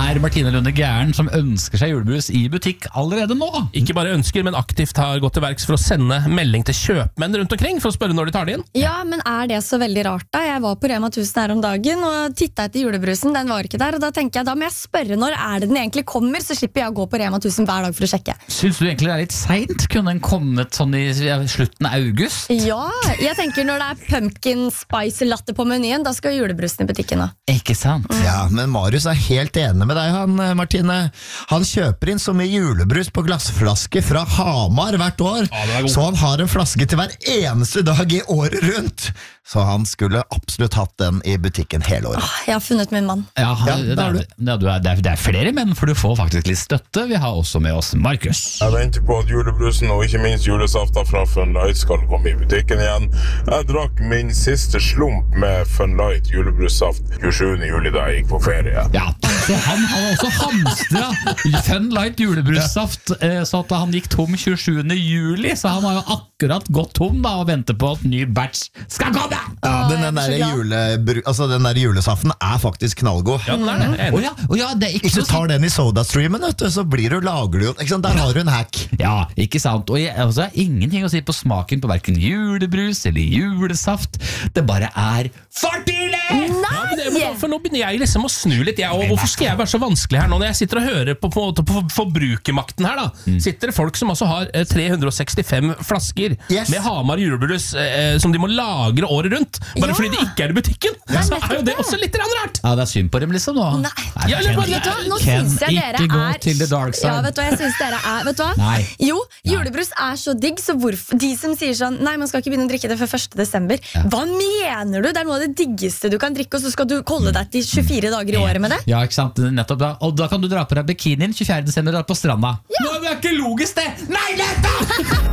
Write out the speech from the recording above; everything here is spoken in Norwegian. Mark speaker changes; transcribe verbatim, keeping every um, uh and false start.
Speaker 1: Er Martine Lunde gæren som ønsker seg julebrus i butikk allerede nå?
Speaker 2: Ikke bare ønsker, men aktivt har gått til verks for å sende melding til kjøpmenn rundt omkring for å spørre når de tar det inn.
Speaker 3: Ja, men er det så veldig rart da? Jeg var på Rema tusen her om dagen og tittet etter julebrusen, den var ikke der, og da tenker jeg, da må jeg spørre når er det den egentlig kommer, så slipper jeg å gå på Rema tusen hver dag for å sjekke.
Speaker 1: Syns du egentlig det er litt sent? Kunne den kommet sånn i slutten av august?
Speaker 3: Ja, jeg tenker når det er pumpkin spice latte på menyen, da skal julebrusen i butikken da.
Speaker 1: Ikke sant?
Speaker 4: Ja, men Marius er helt enig med deg, han, Martine. Han kjøper inn så mye julebrus på glassflaske fra Hamar hvert år,
Speaker 2: Ja,
Speaker 4: så han har en flaske til hver eneste dag i året rundt. Så han skulle absolutt hatt den i butikken hele året.
Speaker 3: Jeg har funnet min mann.
Speaker 1: Ja,
Speaker 4: Ja,
Speaker 1: det,
Speaker 4: det har
Speaker 1: er, ja, du er, det, er, det er flere menn, for du får faktisk litt støtte. Vi har også med oss Markus.
Speaker 5: Jeg venter på at julebrusen og ikke minst julesaften fra Funlight skal komme i butikken igjen. Jeg drakk min siste slump med Funlight julebrussaft tjuesjuende juli da jeg gikk på ferie.
Speaker 1: Ja, så han har også hamstra Fun Light julebrussaft, eh, så at han gikk tom tjuesjuende juli, så han har jo akkurat gått tom da og venter på at ny batch skal komme.
Speaker 4: Ja, men den der, julebru, altså den der julesaften er faktisk knallgod.
Speaker 2: Ja, den er det. Jeg er
Speaker 1: Å
Speaker 2: enig.
Speaker 1: ja, å ja, det er ikke
Speaker 4: Hvis du
Speaker 1: så
Speaker 4: tar den i SodaStreamen, vet du, så blir du lager du jo, ikke sant? Der har du en hack.
Speaker 1: Ja, ikke sant. Og jeg, altså, ingenting å si på smaken på hverken julebrus eller julesaft. Det bare er for tidlig!
Speaker 2: Ja, men det, men for nå begynner jeg liksom å snu litt jeg, og hvorfor skal jeg være så vanskelig her nå når jeg sitter og hører på, på, på forbrukermakten her da sitter det folk som altså har eh, tre hundre og sekstifem flasker
Speaker 4: Yes.
Speaker 2: med Hamar julebrus eh, som de må lagre året rundt bare
Speaker 3: Ja.
Speaker 2: fordi det ikke er i butikken
Speaker 3: er
Speaker 2: så
Speaker 3: nettopp
Speaker 2: er jo det
Speaker 3: det.
Speaker 2: også litt grann rart.
Speaker 1: Ja, det er synd på dem liksom nå.
Speaker 3: Nei.
Speaker 2: Ja, eller
Speaker 1: Ken,
Speaker 2: bare-
Speaker 3: Vet du hva, nå
Speaker 1: Ken,
Speaker 3: synes jeg dere
Speaker 1: ikke gå
Speaker 3: er
Speaker 1: til the dark side.
Speaker 3: Ja, vet du hva, jeg synes dere er Vet du hva?
Speaker 1: Nei.
Speaker 3: Jo, julebrus er så digg, så hvorfor de som sier sånn nei, man skal ikke begynne å drikke det før første desember. Hva mener du? Det er noe av det diggeste du kan drikke, og så skal du holde deg til tjuefire dager i året med det.
Speaker 1: Ja, ikke sant, nettopp da. Og da kan du dra på deg bikinien tjuefjerde desember da på stranda. Nå er det ikke logisk det! Nei, dette!